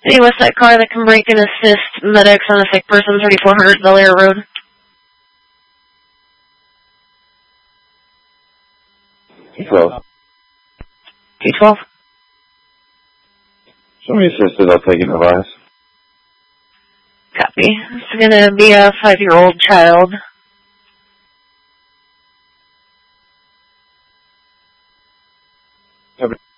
Any West Side car that can brake and assist medics on a sick person, 3400 Bel Air Road. T12. T12. Somebody assisted, I'll take an advice. Copy. It's gonna be a 5-year-old child. Copy.